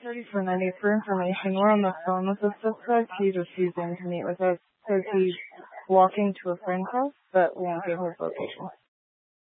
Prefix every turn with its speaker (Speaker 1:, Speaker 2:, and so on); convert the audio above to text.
Speaker 1: 10:30 for information. We're on the phone with the suspect. He's refusing to meet with us because he's walking to a friend's house, but we won't give his location.